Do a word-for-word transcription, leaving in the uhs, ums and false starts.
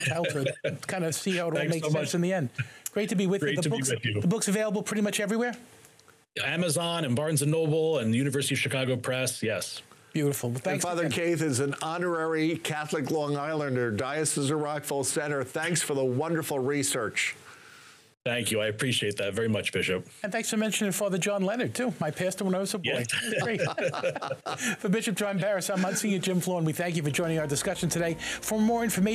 childhood. kind of see how it all Thanks makes so sense much. in the end. Great to be with Great you. The to be books, with you. the book's available pretty much everywhere? Amazon and Barnes and Noble and the University of Chicago Press. Yes. Beautiful. Well, And thanks Father again. Keith is an honorary Catholic Long Islander, Diocese of Rockville Center. Thanks for the wonderful research. Thank you. I appreciate that very much, Bishop. And thanks for mentioning Father John Leonard, too, my pastor when I was a boy. Yeah. That's great. For Bishop John Barris, I'm Monsignor Jim Florin. We thank you for joining our discussion today. For more information,